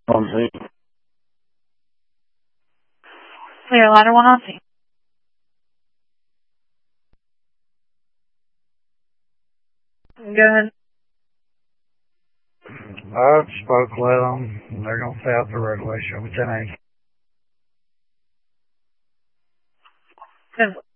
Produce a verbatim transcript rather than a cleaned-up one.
On scene. Clear, ladder one on scene. Go ahead. I spoke with them, and they're going to stay out the regulation with ten eighty. Good.